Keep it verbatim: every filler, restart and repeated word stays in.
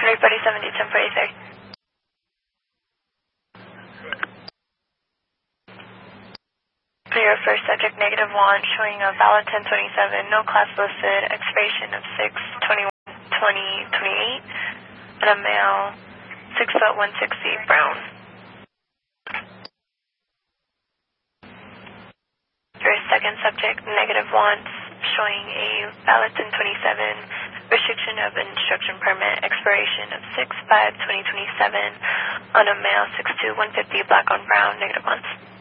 three forty-seven, ten forty-three. For your first subject, negative one, showing a valid ten twenty-seven, no class listed, expiration of six twenty-one twenty twenty-eight, and a male, six foot one sixty, brown. Your second subject, negative one, showing a valid ten twenty-seven, restriction of instruction permit, expiration of six five twenty twenty-seven, on a male, six two one fifty, black on brown, negative one.